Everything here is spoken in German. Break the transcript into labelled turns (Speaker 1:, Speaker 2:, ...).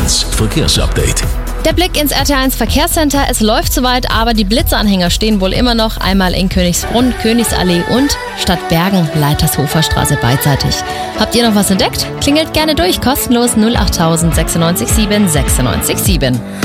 Speaker 1: 1 Verkehrsupdate.
Speaker 2: Der Blick ins RT1 Verkehrscenter. Es läuft soweit, aber die Blitzanhänger stehen wohl immer noch einmal in Königsbrunn, Königsallee und Stadtbergen, Leitershofer Straße beidseitig. Habt ihr noch was entdeckt? Klingelt gerne durch, kostenlos 08000 96 7 96 7.